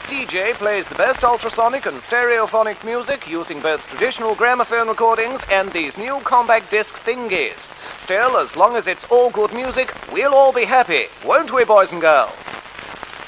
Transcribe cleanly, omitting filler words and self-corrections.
DJ plays the best ultrasonic and stereophonic music using both traditional gramophone recordings and these new compact disc thingies. Still, as long as it's all good music, we'll all be happy, won't we, boys and girls?